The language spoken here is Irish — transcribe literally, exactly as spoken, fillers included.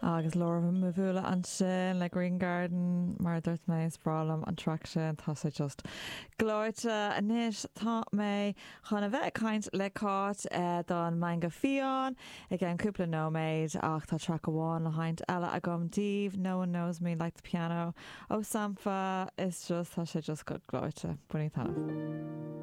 agus Laura mo bhúla an sin le Green Garden mar dúirt mé sprálam an track sin tá sé just gláirte inis tá mé chuna bheith caint le cát don manga fion ag an cúpla nóméid ach tá track amháin le haint eile a gom díomh No One Knows Me Like the Piano ó Sampha is just tá sé just go gláirte buí tanna.